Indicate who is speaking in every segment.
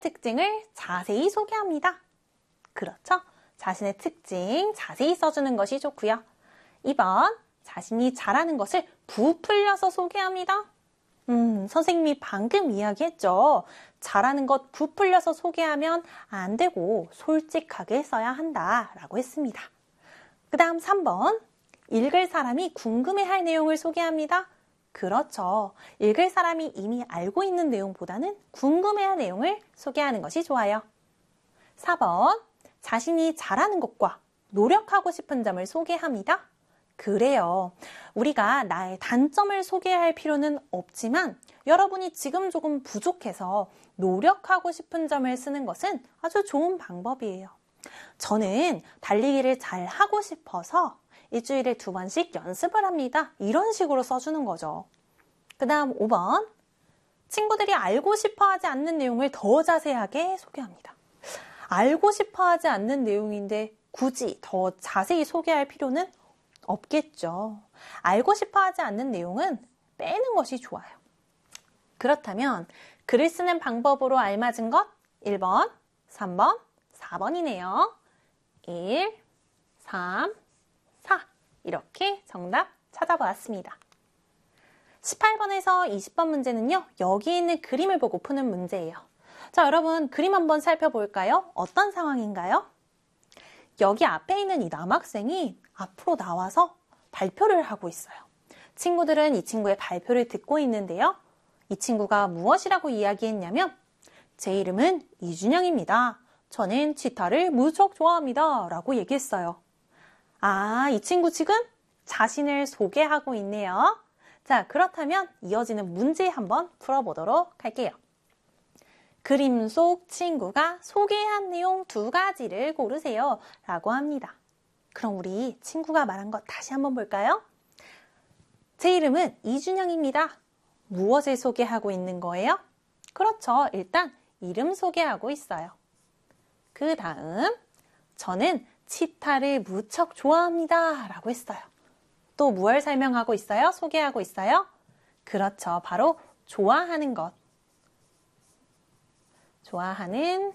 Speaker 1: 특징을 자세히 소개합니다. 그렇죠? 자신의 특징 자세히 써주는 것이 좋고요. 2번, 자신이 잘하는 것을 부풀려서 소개합니다. 선생님이 방금 이야기했죠. 잘하는 것 부풀려서 소개하면 안 되고 솔직하게 써야 한다라고 했습니다. 그 다음 3번, 읽을 사람이 궁금해할 내용을 소개합니다. 그렇죠. 읽을 사람이 이미 알고 있는 내용보다는 궁금해할 내용을 소개하는 것이 좋아요. 4번, 자신이 잘하는 것과 노력하고 싶은 점을 소개합니다. 그래요. 우리가 나의 단점을 소개할 필요는 없지만 여러분이 지금 조금 부족해서 노력하고 싶은 점을 쓰는 것은 아주 좋은 방법이에요. 저는 달리기를 잘 하고 싶어서 일주일에 2번씩 연습을 합니다. 이런 식으로 써주는 거죠. 그 다음 5번, 친구들이 알고 싶어 하지 않는 내용을 더 자세하게 소개합니다. 알고 싶어 하지 않는 내용인데 굳이 더 자세히 소개할 필요는 없겠죠. 알고 싶어 하지 않는 내용은 빼는 것이 좋아요. 그렇다면 글을 쓰는 방법으로 알맞은 것 1번, 3번, 4번이네요. 1, 3, 4 이렇게 정답 찾아보았습니다. 18번에서 20번 문제는요. 여기 있는 그림을 보고 푸는 문제예요. 자, 여러분 그림 한번 살펴볼까요? 어떤 상황인가요? 여기 앞에 있는 이 남학생이 앞으로 나와서 발표를 하고 있어요. 친구들은 이 친구의 발표를 듣고 있는데요. 이 친구가 무엇이라고 이야기했냐면 제 이름은 이준영입니다. 저는 치타를 무척 좋아합니다. 라고 얘기했어요. 아, 이 친구 지금 자신을 소개하고 있네요. 자, 그렇다면 이어지는 문제 한번 풀어보도록 할게요. 그림 속 친구가 소개한 내용 2가지를 고르세요. 라고 합니다. 그럼 우리 친구가 말한 것 다시 한번 볼까요? 제 이름은 이준영입니다. 무엇을 소개하고 있는 거예요? 그렇죠. 일단 이름 소개하고 있어요. 그 다음 저는 치타를 무척 좋아합니다. 라고 했어요. 또 무엇을 설명하고 있어요? 소개하고 있어요? 그렇죠. 바로 좋아하는 것. 좋아하는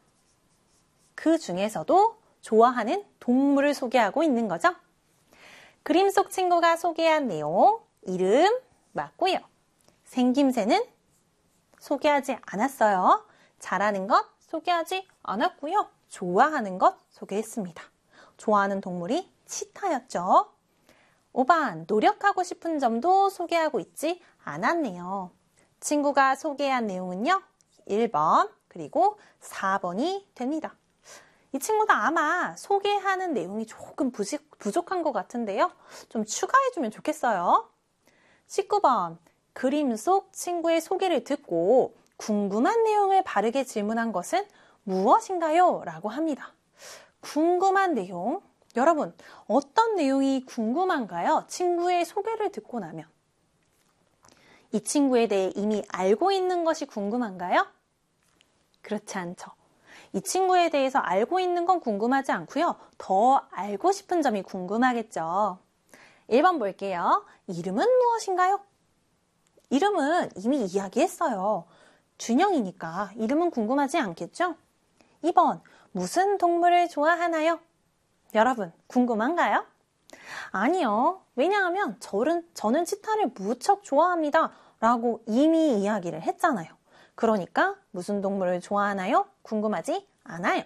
Speaker 1: 그 중에서도 좋아하는 동물을 소개하고 있는 거죠. 그림 속 친구가 소개한 내용, 이름 맞고요. 생김새는 소개하지 않았어요. 잘하는 것 소개하지 않았고요. 좋아하는 것 소개했습니다. 좋아하는 동물이 치타였죠. 5번, 노력하고 싶은 점도 소개하고 있지 않았네요. 친구가 소개한 내용은요. 1번 그리고 4번이 됩니다. 이 친구도 아마 소개하는 내용이 조금 부족한 것 같은데요. 좀 추가해주면 좋겠어요. 19번, 그림 속 친구의 소개를 듣고 궁금한 내용을 바르게 질문한 것은 무엇인가요? 라고 합니다. 궁금한 내용, 여러분 어떤 내용이 궁금한가요? 친구의 소개를 듣고 나면 이 친구에 대해 이미 알고 있는 것이 궁금한가요? 그렇지 않죠. 이 친구에 대해서 알고 있는 건 궁금하지 않고요. 더 알고 싶은 점이 궁금하겠죠. 1번 볼게요. 이름은 무엇인가요? 이름은 이미 이야기했어요. 준영이니까 이름은 궁금하지 않겠죠? 2번, 무슨 동물을 좋아하나요? 여러분, 궁금한가요? 아니요. 왜냐하면 저는 치타를 무척 좋아합니다. 라고 이미 이야기를 했잖아요. 그러니까 무슨 동물을 좋아하나요? 궁금하지 않아요.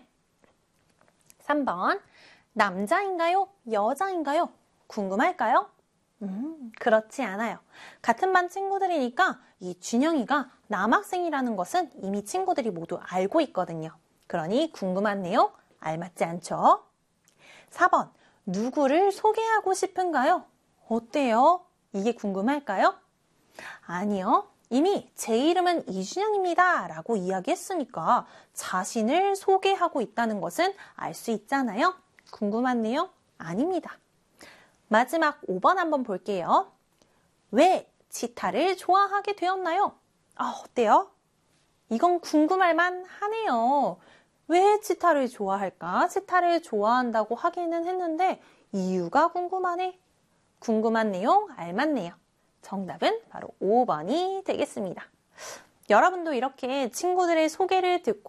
Speaker 1: 3번, 남자인가요? 여자인가요? 궁금할까요? 그렇지 않아요. 같은 반 친구들이니까 이 준영이가 남학생이라는 것은 이미 친구들이 모두 알고 있거든요. 그러니 궁금한 내용 알맞지 않죠? 4번, 누구를 소개하고 싶은가요? 어때요? 이게 궁금할까요? 아니요. 이미 제 이름은 이준영입니다. 라고 이야기했으니까 자신을 소개하고 있다는 것은 알 수 있잖아요. 궁금한 내용 아닙니다. 마지막 5번 한번 볼게요. 왜 치타를 좋아하게 되었나요? 어때요? 이건 궁금할 만 하네요. 왜 치타를 좋아할까? 치타를 좋아한다고 하기는 했는데 이유가 궁금하네. 궁금한 내용 알맞네요. 정답은 바로 5번이 되겠습니다. 여러분도 이렇게 친구들의 소개를 듣고